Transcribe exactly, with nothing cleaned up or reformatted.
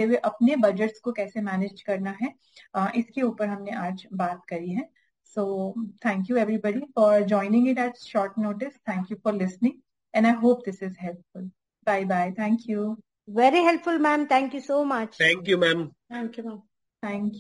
हुए अपने बजट्स को कैसे मैनेज करना है, uh, इसके ऊपर हमने आज बात करी है. So thank you everybody for joining it at short notice. Thank you for listening, and I hope this is helpful. Bye bye. Thank you. Very helpful, ma'am. Thank you so much. Thank you, ma'am. Thank you, ma'am. Thank you.